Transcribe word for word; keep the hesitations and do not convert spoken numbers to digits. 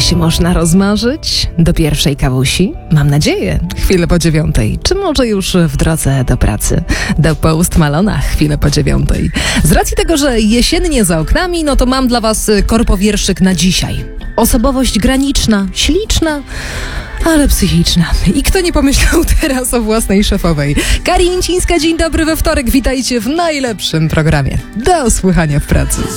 się można rozmarzyć? Do pierwszej kawusi? Mam nadzieję, chwilę po dziewiątej. Czy może już w drodze do pracy? Do Post Malona chwilę po dziewiątej. Z racji tego, że jesiennie za oknami, no to mam dla was korpowierszyk na dzisiaj. Osobowość graniczna, śliczna, ale psychiczna. I kto nie pomyślał teraz o własnej szefowej? Kari Incińska, dzień dobry we wtorek. Witajcie w najlepszym programie. Do usłyszenia w pracy.